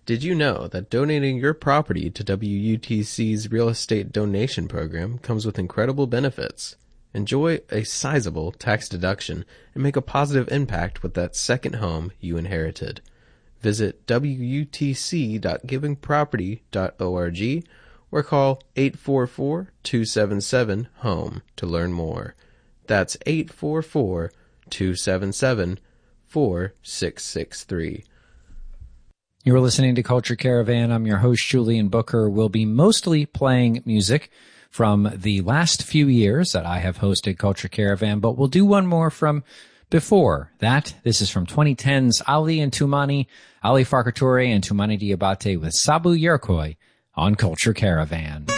Did you know that donating your property to WUTC's real estate donation program comes with incredible benefits? Enjoy a sizable tax deduction and make a positive impact with that second home you inherited. Visit wutc.givingproperty.org or call 844-277-HOME to learn more. That's 844-277-4663. You're listening to Culture Caravan. I'm your host, Julian Booker. We'll be mostly playing music from the last few years that I have hosted Culture Caravan, but we'll do one more from before that. This is from 2010's Ali and Toumani, Ali Farka Touré and Toumani Diabate with Sabu Yurkoi on Culture Caravan.